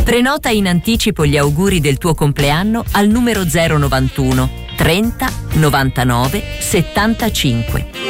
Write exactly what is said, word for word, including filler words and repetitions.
Prenota in anticipo gli auguri del tuo compleanno al numero zero novantuno trenta novantanove settantacinque.